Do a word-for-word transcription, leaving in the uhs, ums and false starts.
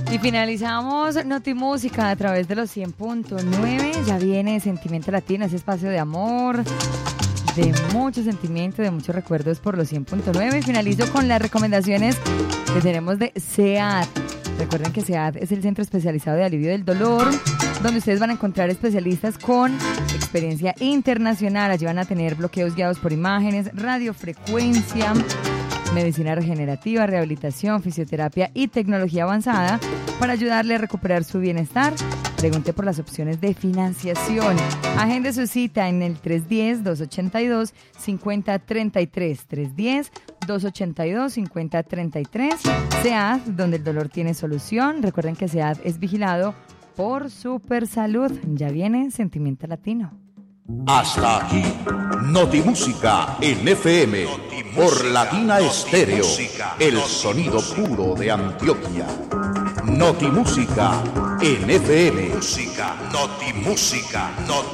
Y finalizamos Notimúsica a través de los cien punto nueve. Ya viene Sentimiento Latino, ese espacio de amor, de mucho sentimiento, de muchos recuerdos por los cien punto nueve. Y finalizo con las recomendaciones que tenemos de SEAD. Recuerden que SEAD es el Centro Especializado de Alivio del Dolor, donde ustedes van a encontrar especialistas con experiencia internacional. Allí van a tener bloqueos guiados por imágenes, radiofrecuencia, medicina regenerativa, rehabilitación, fisioterapia y tecnología avanzada para ayudarle a recuperar su bienestar. Pregunte por las opciones de financiación. Agende su cita en el tres uno cero, dos ocho dos, cinco cero tres tres. tres uno cero, dos ocho dos, cinco cero tres tres. SEAD, donde el dolor tiene solución. Recuerden que SEAD es vigilado por Supersalud. Ya viene Sentimiento Latino. Hasta aquí, Notimúsica en F M, por Latina Estéreo, el sonido puro de Antioquia. Notimúsica en F M. Notimúsica, Notimúsica,